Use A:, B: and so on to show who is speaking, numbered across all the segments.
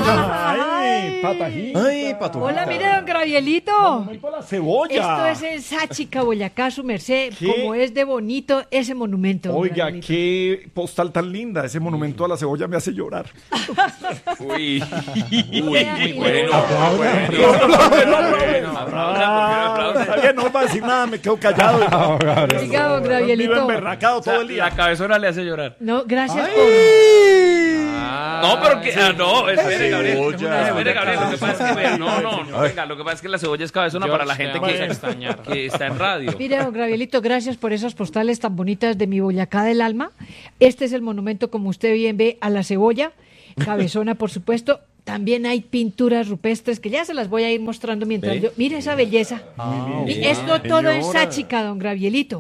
A: Ay, Patajita.
B: Ay, Patojita.
C: Hola, mire, don Gravielito.
A: Momento a la cebolla.
C: Esto es en Sáchica, Boyacá, su merced.
A: ¿Qué?
C: Como es de bonito ese monumento. don
A: Oiga,
C: Gravielito.
A: qué postal tan linda. Ese monumento a la cebolla me hace llorar.
B: Uy,
C: muy
B: bueno.
A: Está bien, no va a decir nada, me quedo callado.
C: Oiga, don
A: Vivo
C: Gravielito.
A: emberracado todo el día.
D: La cabezona le hace llorar.
C: No, gracias
D: No, pero que. No, espere, Gabriel.
B: Cebolla.
D: Espere, Gabriel. Lo que pasa es que, vea, no. Venga, lo que pasa es que la cebolla es cabezona para la gente que está en radio.
C: Mire, don Gravielito, gracias por esas postales tan bonitas de mi Boyacá del alma. Este es el monumento, como usted bien ve, a la cebolla, cabezona, por supuesto. También hay pinturas rupestres que ya se las voy a ir mostrando mientras yo... Mire esa belleza. Y esto todo en Sáchica, don Gravielito.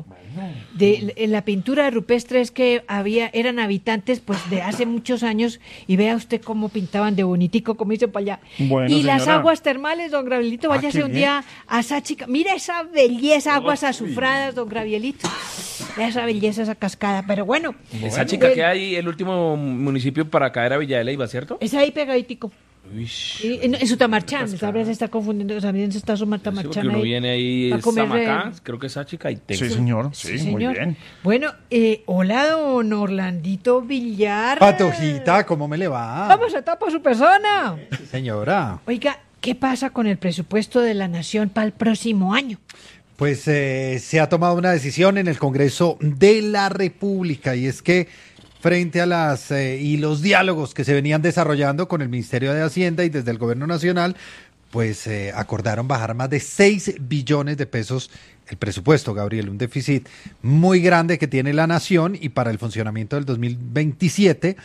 C: En la pintura rupestre es que eran habitantes pues de hace muchos años y vea usted cómo pintaban de bonitico, como dice para allá.
A: Bueno,
C: y las
A: señora.
C: aguas termales, don Gravielito, váyase
A: qué
C: un
A: bien.
C: día a Sáchica. Mira esa belleza, aguas azufradas, don Gravielito. Vea esa belleza, esa cascada. Pero bueno.
D: Esa chica que hay, el último municipio para caer a Villa de Leyva, ¿cierto?
C: Es ahí pegaditico. Sí, en Sutamarchán, tal vez se está confundiendo, también se está sumando
D: Sí, porque
C: Tamarchán
D: uno
C: ahí.
D: viene ahí,
C: Pa' comer,
D: Samacá, creo que esa chica y Texas.
A: Sí, señor. Sí, muy
C: señor.
A: bien.
C: Bueno, hola, don Orlandito Villar.
E: Patojita, ¿cómo me le va?
C: Vamos a tapar su persona.
E: Señora,
C: Oiga, ¿qué pasa con el presupuesto de la Nación para el próximo año?
E: pues se ha tomado una decisión en el Congreso de la República y es que frente a los diálogos que se venían desarrollando con el Ministerio de Hacienda y desde el Gobierno Nacional, pues acordaron bajar más de 6 billones de pesos el presupuesto, Gabriel, un déficit muy grande que tiene la Nación y para el funcionamiento del 2027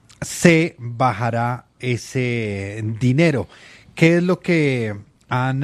E: se bajará ese dinero. ¿Qué es lo que han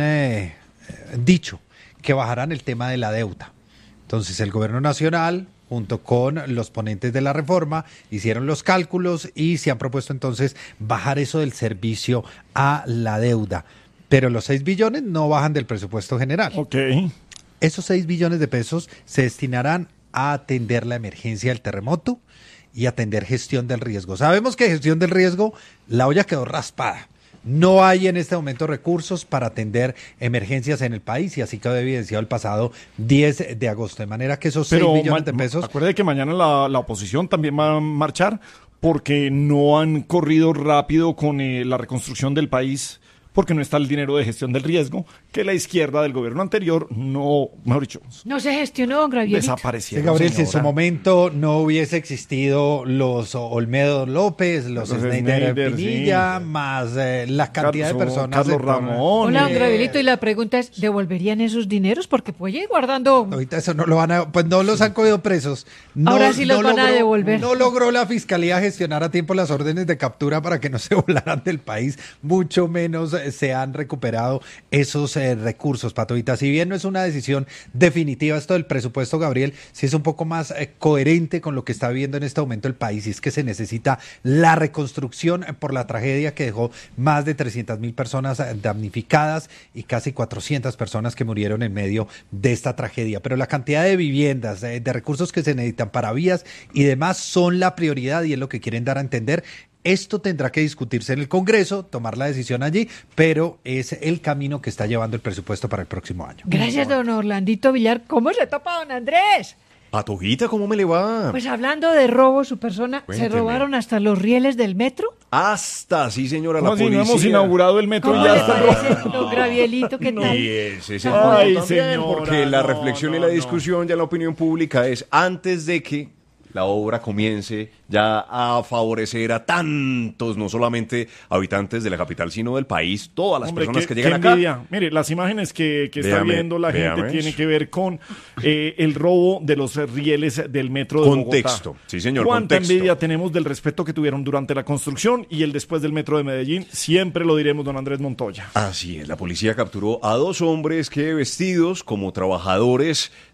E: dicho? Que bajarán el tema de la deuda. Entonces el Gobierno Nacional, junto con los ponentes de la reforma, hicieron los cálculos y se han propuesto entonces bajar eso del servicio a la deuda. Pero los 6 billones no bajan del presupuesto general.
A: Ok.
E: Esos 6 billones de pesos se destinarán a atender la emergencia del terremoto y atender gestión del riesgo. Sabemos que gestión del riesgo, la olla quedó raspada. No hay en este momento recursos para atender emergencias en el país y así quedó evidenciado el pasado 10 de agosto. De manera que esos 6 billones de pesos...
A: Acuérdate que mañana la oposición también va a marchar porque no han corrido rápido con la reconstrucción del país, porque no está el dinero de gestión del riesgo, que la izquierda del gobierno anterior no, mejor dicho,
C: No se gestionó, don Gravielito.
E: Sí,
A: desaparecieron.
E: Gabriel, si en su
A: señora.
E: momento no hubiese existido los Olmedo López, los Schneider
A: Schneider,
E: Pinilla,
A: sí.
E: más la cantidad de personas...
A: Carlos
E: en-
A: Ramón.
C: Hola, don Gravielito, y la pregunta es, ¿devolverían esos dineros? Porque puede ir guardando...
E: Ahorita eso no lo van a... Pues no los han cogido presos. No,
C: Ahora sí los van a devolver.
E: No logró la fiscalía gestionar a tiempo las órdenes de captura para que no se volaran del país. Mucho menos se han recuperado esos recursos, Patojita. Si bien no es una decisión definitiva esto del presupuesto, Gabriel, sí es un poco más coherente con lo que está viviendo en este momento el país. Y es que se necesita la reconstrucción por la tragedia que dejó más de 300.000 personas damnificadas y casi 400 personas que murieron en medio de esta tragedia. Pero la cantidad de viviendas, de recursos que se necesitan para vías y demás son la prioridad y es lo que quieren dar a entender. Esto tendrá que discutirse en el Congreso, tomar la decisión allí, pero es el camino que está llevando el presupuesto para el próximo año.
C: Gracias, don Orlandito Villar. ¿Cómo se tapa, don Andrés?
B: Patojita, ¿cómo me le va?
C: Pues hablando de robo, su persona, ¿se
B: Cuénteme.
C: robaron hasta los rieles del metro?
B: Hasta, sí señora, la
A: ¿Cómo así?
B: policía.
A: No hemos inaugurado el metro y
C: ¿Cómo
A: ya
C: le
A: está
C: parece, don Gravielito? ¿Qué tal?
B: Y ese es el
A: Ay,
B: punto también,
A: señora,
B: porque la
A: no,
B: reflexión y
A: no,
B: la
A: no.
B: discusión ya en la opinión pública es antes de que la obra comience ya a favorecer a tantos, no solamente habitantes de la capital, sino del país, todas las
A: Hombre,
B: personas
A: qué-
B: que llegan
A: qué
B: acá.
A: envidia. Mire, las imágenes que está
B: Véame,
A: viendo la gente
B: véame.
A: tienen que ver con el robo de los rieles del metro de
B: Contexto.
A: Bogotá.
B: Sí, señor,
A: Cuánta
B: contexto.
A: envidia tenemos del respeto que tuvieron durante la construcción y el después del metro de Medellín. Siempre lo diremos, don Andrés Montoya.
B: Así es, la policía capturó a 2 hombres que vestidos como trabajadores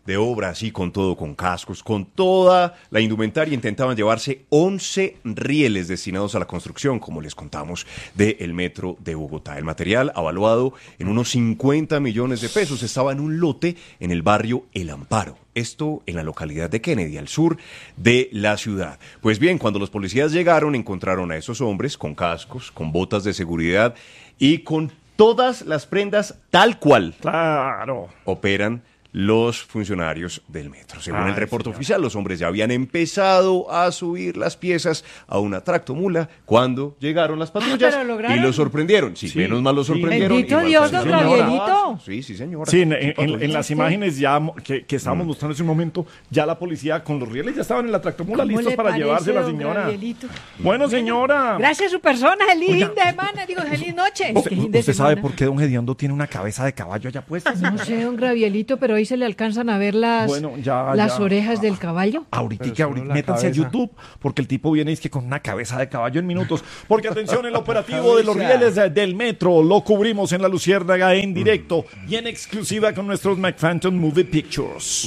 B: de obra, así con todo, con cascos, con toda la indumentaria, intentaban llevarse 11 rieles destinados a la construcción, como les contamos, del metro de Bogotá. El material, avaluado en unos 50 millones de pesos, estaba en un lote en el barrio El Amparo. Esto en la localidad de Kennedy, al sur de la ciudad. Pues bien, cuando los policías llegaron, encontraron a esos hombres con cascos, con botas de seguridad y con todas las prendas tal cual
A: Claro.
B: operan los funcionarios del metro. Según el reporte oficial, los hombres ya habían empezado a subir las piezas a una tractomula cuando llegaron las patrullas
C: pero lograron.
B: y los sorprendieron. Sí, menos mal los sorprendieron.
C: Bendito
B: y
C: Dios,
B: mal
C: don
B: señora.
C: Gabrielito.
B: Sí, señora.
A: Sí, en las imágenes ya que estábamos mostrando en ese momento, ya la policía con los rieles ya estaban en la tractomula
C: ¿Cómo
A: listos
C: le
A: para
C: parece,
A: llevarse la
C: don
A: señora.
C: Gabrielito?
A: Bueno, señora.
C: Gracias a su persona, feliz fin de semana, digo, feliz noche. Qué fin de
A: ¿Usted sabe
C: semana.
A: por qué don Gediondo tiene una cabeza de caballo allá puesta?
C: No sé, don Gabrielito, pero ahí se le alcanzan a ver las orejas del caballo.
A: Ahorita, métanse a YouTube, porque el tipo viene y es que con una cabeza de caballo en minutos. Porque atención, el operativo de los rieles del metro lo cubrimos en La Luciérnaga en directo y en exclusiva con nuestros McPhantom Movie Pictures.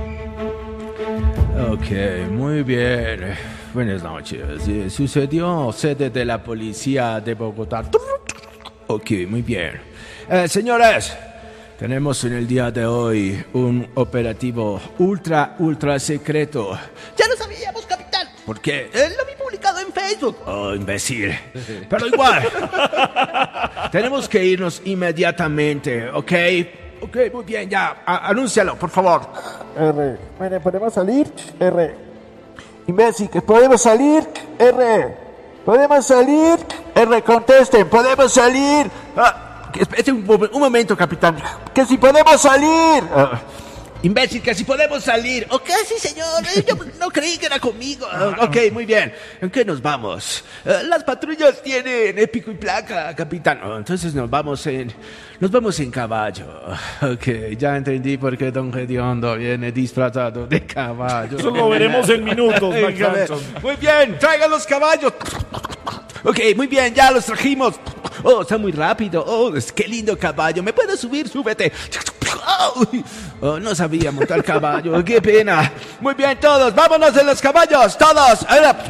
F: Ok, muy bien. Buenas noches. Sucedió sede de la policía de Bogotá. Ok, muy bien. Señores, tenemos en el día de hoy un operativo ultra secreto.
G: Ya lo sabíamos, capitán.
F: ¿Por qué?
G: Lo vi publicado en Facebook.
F: Oh, imbécil. Pero igual. Tenemos que irnos inmediatamente, ¿ok? Ok, muy bien, ya. Anúncialo, por favor.
H: R. Bueno, ¿podemos salir? R. Imbécil, que podemos salir. R. ¿Podemos salir? R, contesten, ¿podemos salir?
F: Espérate un momento, capitán.
H: Que si podemos salir.
F: Imbécil, que si podemos salir.
G: Ok, sí, señor. Yo no creí que era conmigo.
F: Ok, muy bien. ¿En qué nos vamos?
G: Las patrullas tienen
F: Épico y placa, capitán. Entonces nos vamos en caballo. Ok, ya entendí por qué don Gediondo viene disfrazado de caballo.
A: Eso lo veremos en minutos, McPhantom.
F: Muy bien, traigan los caballos. Ok, muy bien, ya los trajimos. Oh, está muy rápido. Oh, qué lindo caballo. ¿Me puedes subir? Súbete. Oh, no sabía montar caballo. Qué pena. Muy bien, todos. Vámonos en los caballos. Todos.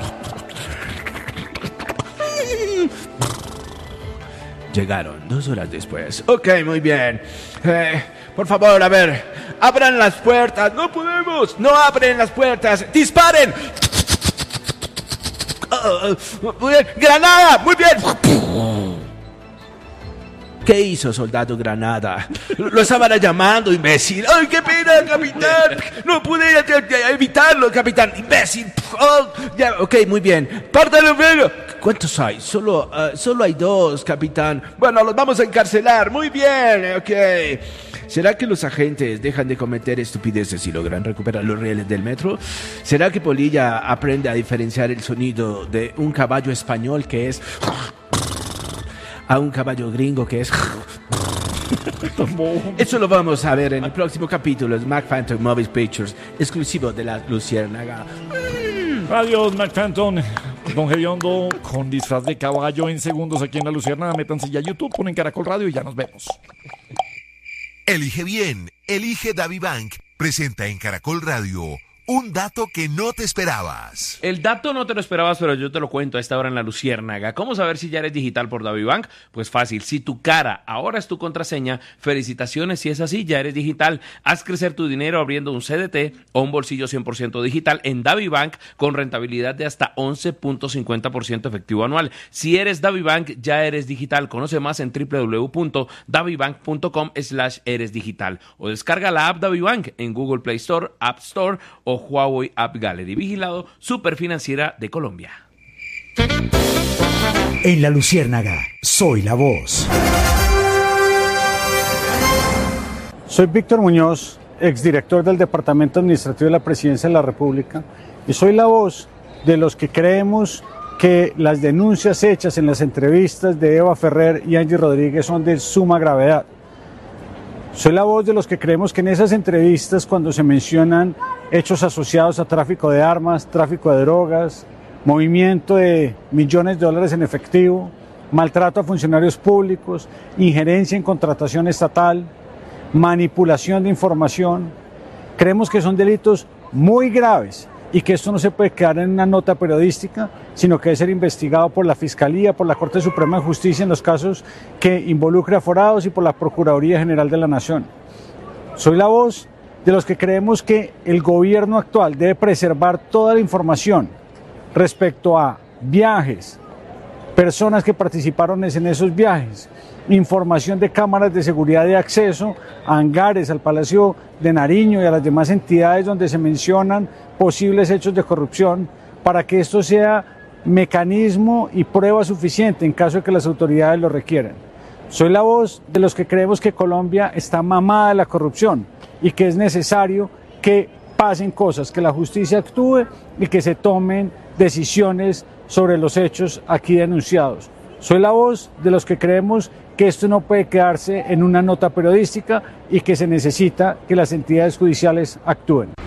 F: Llegaron 2 horas después. Ok, muy bien. Por favor, a ver. Abran las puertas. No podemos. No abren las puertas. Disparen. ¡Granada! ¡Muy bien! ¿Qué hizo, soldado Granada? Lo estaban llamando, imbécil. ¡Ay, qué pena, capitán! No pude evitarlo, capitán. ¡Imbécil! Oh, ya, ok, muy bien. ¡Pártalo, luego! ¿Cuántos hay? Solo hay 2, capitán. Bueno, los vamos a encarcelar. Muy bien, ok. ¿Será que los agentes dejan de cometer estupideces y logran recuperar los rieles del metro? ¿Será que Polilla aprende a diferenciar el sonido de un caballo español que es a un caballo gringo que es Eso lo vamos a ver en el próximo capítulo de McPhantom Movie Pictures, exclusivo de La Luciérnaga.
A: Adiós, McPhantom. Don Gediondo con disfraz de caballo en segundos aquí en La Luciérnaga. Métanse ya a YouTube, ponen Caracol Radio y ya nos vemos.
I: Elige bien, elige DaviBank. Presenta en Caracol Radio un dato que no te esperabas.
D: El dato no te lo esperabas, pero yo te lo cuento a esta hora en La Luciérnaga. ¿Cómo saber si ya eres digital por DaviBank? Pues fácil, si tu cara ahora es tu contraseña, felicitaciones, si es así, ya eres digital. Haz crecer tu dinero abriendo un CDT o un bolsillo 100% digital en DaviBank con rentabilidad de hasta 11.50% efectivo anual. Si eres DaviBank, ya eres digital. Conoce más en www.davibank.com/eresdigital o descarga la app DaviBank en Google Play Store, App Store o Huawei App Gallery. Vigilado Superfinanciera de Colombia.
J: En La Luciérnaga, soy la voz.
K: Soy Víctor Muñoz, exdirector del Departamento Administrativo de la Presidencia de la República, y soy la voz de los que creemos que las denuncias hechas en las entrevistas de Eva Ferrer y Angie Rodríguez son de suma gravedad. Soy la voz de los que creemos que en esas entrevistas, cuando se mencionan hechos asociados a tráfico de armas, tráfico de drogas, movimiento de millones de dólares en efectivo, maltrato a funcionarios públicos, injerencia en contratación estatal, manipulación de información, Creemos que son delitos muy graves y que esto no se puede quedar en una nota periodística, sino que debe ser investigado por la Fiscalía, por la Corte Suprema de Justicia en los casos que involucre aforados y por la Procuraduría General de la Nación. Soy la voz de los que creemos que el gobierno actual debe preservar toda la información respecto a viajes, personas que participaron en esos viajes, información de cámaras de seguridad de acceso a hangares, al Palacio de Nariño y a las demás entidades donde se mencionan posibles hechos de corrupción, para que esto sea mecanismo y prueba suficiente en caso de que las autoridades lo requieran. Soy la voz de los que creemos que Colombia está mamada de la corrupción y que es necesario que pasen cosas, que la justicia actúe y que se tomen decisiones sobre los hechos aquí denunciados. Soy la voz de los que creemos que esto no puede quedarse en una nota periodística y que se necesita que las entidades judiciales actúen.